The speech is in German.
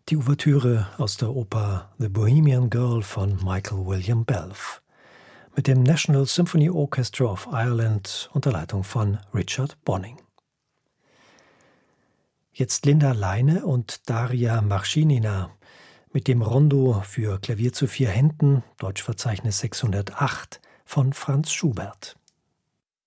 Die Ouvertüre aus der Oper The Bohemian Girl von Michael William Balfe mit dem National Symphony Orchestra of Ireland unter Leitung von Richard Bonynge. Jetzt Linda Leine und Daria Marschinina mit dem Rondo für Klavier zu 4 Händen, Deutschverzeichnis 608 von Franz Schubert.